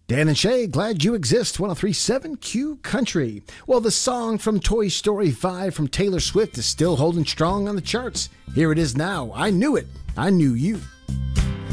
Dan and Shay, glad you exist. 1037 Q Country. Well, the song from Toy Story 5 from Taylor Swift is still holding strong on the charts. Here it is now. I Knew It. I Knew You.